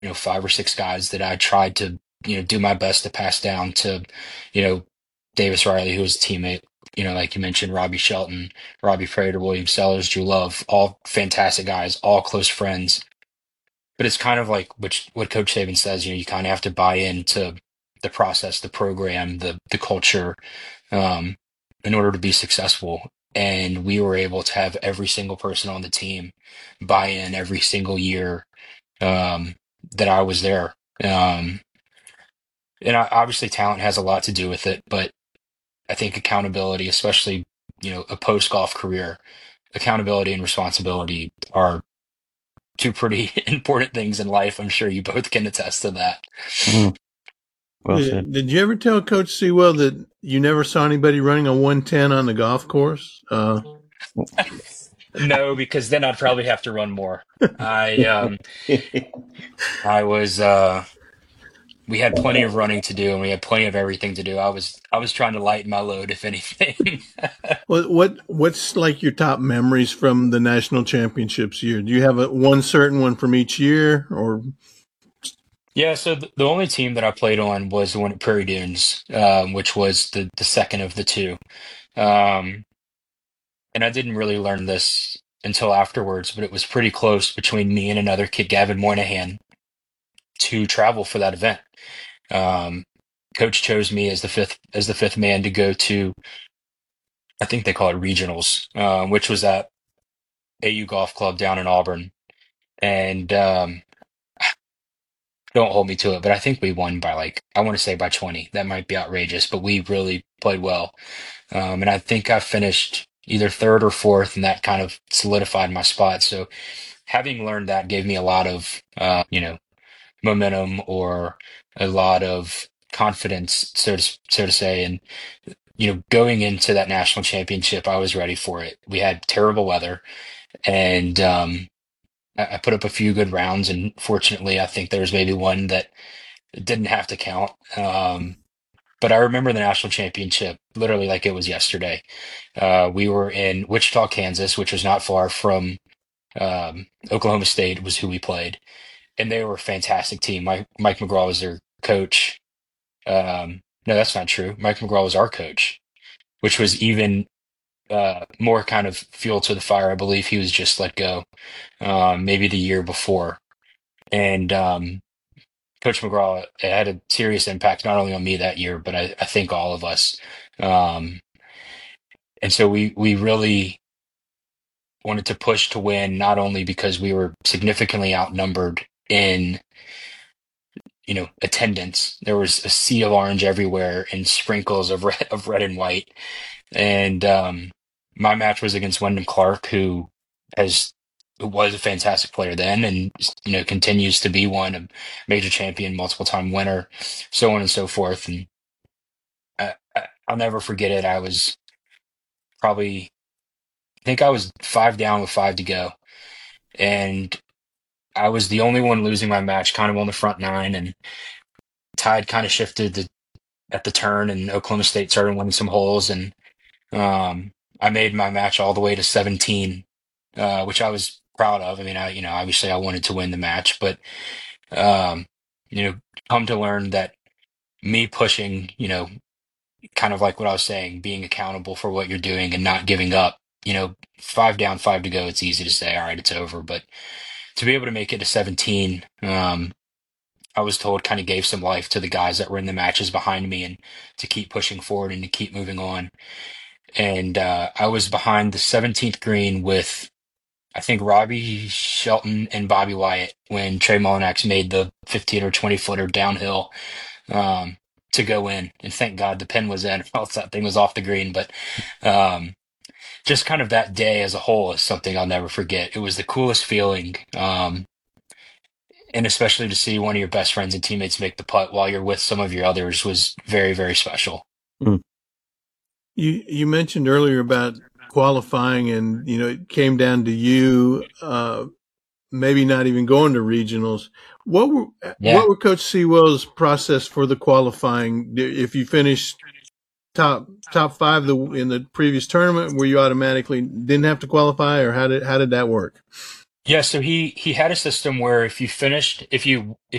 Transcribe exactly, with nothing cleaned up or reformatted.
you know, five or six guys that I tried to, you know, do my best to pass down to, you know, Davis Riley, who was a teammate, you know, like you mentioned, Robbie Shelton, Robbie Prater, William Sellers, Drew Love, all fantastic guys, all close friends. But it's kind of like which what Coach Saban says, you know, you kind of have to buy into the process, the program, the the culture, um, in order to be successful. And we were able to have every single person on the team buy in every single year um, that I was there. Um, and I, obviously, talent has a lot to do with it, but I think accountability, especially you know a post golf career, accountability and responsibility are two pretty important things in life. I'm sure you both can attest to that. Mm. Well Did, said. did you ever tell Coach Sewell that you never saw anybody running a one ten on the golf course? Uh, No, because then I'd probably have to run more. I um I was uh we had plenty of running to do and we had plenty of everything to do. I was I was trying to lighten my load if anything. what what what's like your top memories from the national championships year? Do you have a one certain one from each year, or Yeah, so the, the only team that I played on was the one at Prairie Dunes, um, which was the the second of the two. Um and I didn't really learn this until afterwards, but it was pretty close between me and another kid, Gavin Moynihan, to travel for that event. Um, Coach chose me as the fifth as the fifth man to go to, I think they call it regionals, um, which was at A U Golf Club down in Auburn. And um, don't hold me to it, but I think we won by like I want to say by twenty. That might be outrageous, but we really played well. Um, and I think I finished either third or fourth, and that kind of solidified my spot. So having learned that gave me a lot of uh, you know momentum or a lot of confidence, so to so to say, and you know, going into that national championship, I was ready for it. We had terrible weather, and um, I, I put up a few good rounds, and fortunately, I think there was maybe one that didn't have to count. Um, but I remember the national championship literally like it was yesterday. Uh, we were in Wichita, Kansas, which was not far from um, Oklahoma State, was who we played, and they were a fantastic team. Mike Mike McGraw was their coach. Um, no, that's not true. Mike McGraw was our coach, which was even uh, more kind of fuel to the fire. I believe he was just let go, um, maybe the year before. And um, Coach McGraw had a serious impact not only on me that year, but I, I think all of us. Um, and so we we really wanted to push to win, not only because we were significantly outnumbered in you know attendance. There was a sea of orange everywhere and sprinkles of red of red and white. And um, my match was against Wyndham Clark, who has who was a fantastic player then, and you know continues to be one, a major champion, multiple time winner, so on and so forth. And I, I, I'll never forget it. I was probably, I think I was five down with five to go, and I was the only one losing my match, kind of on the front nine, and tide kind of shifted to, at the turn, and Oklahoma State started winning some holes, and um, I made my match all the way to seventeen, uh, which I was proud of. I mean, I, you know, obviously I wanted to win the match, but, um, you know, come to learn that me pushing, you know, kind of like what I was saying, being accountable for what you're doing and not giving up, you know, five down, five to go, it's easy to say, all right, it's over. But to be able to make it to seventeen, um, I was told kind of gave some life to the guys that were in the matches behind me and to keep pushing forward and to keep moving on. And uh, I was behind the seventeenth green with I think Robbie Shelton and Bobby Wyatt when Trey Mullinax made the fifteen or twenty footer downhill um, to go in. And thank God the pin was in, or else that thing was off the green. But um, just kind of that day as a whole is something I'll never forget. It was the coolest feeling. Um, and especially to see one of your best friends and teammates make the putt while you're with some of your others was very, very special. Mm. you you mentioned earlier about qualifying, and you know it came down to you, uh, maybe not even going to regionals. What were Yeah. what were Coach Sewell's process for the qualifying? If you finished top top five the, in the previous tournament, were you automatically didn't have to qualify, or how did how did that work? Yeah, so he he had a system where if you finished if you